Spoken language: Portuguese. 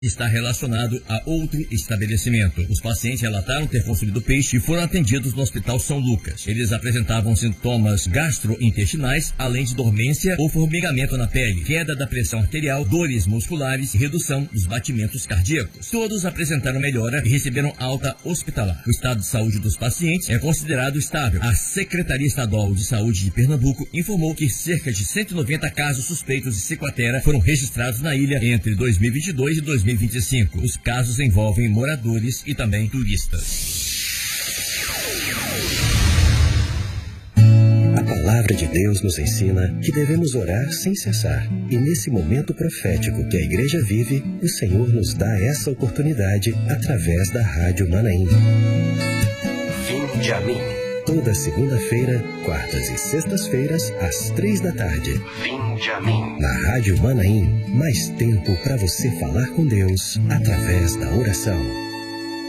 está relacionado a outro estabelecimento. Os pacientes relataram ter consumido peixe e foram atendidos no Hospital São Lucas. Eles apresentavam sintomas gastrointestinais, além de dormência ou formigamento na pele, queda da pressão arterial, dores musculares e redução dos batimentos cardíacos. Todos apresentaram melhora e receberam alta hospitalar. O estado de saúde dos pacientes é considerado estável. A Secretaria Estadual de Saúde de Pernambuco informou que cerca de 190 casos suspeitos de ciguatera foram registrados na ilha entre 2022 e 2025. Os casos envolvem moradores e também turistas. A palavra de Deus nos ensina que devemos orar sem cessar. E nesse momento profético que a igreja vive, o Senhor nos dá essa oportunidade através da Rádio Manaim. Vinde a mim. Toda segunda-feira, quartas e sextas-feiras, às 3 da tarde. Vinde a mim. Na Rádio Manaim, mais tempo para você falar com Deus através da oração.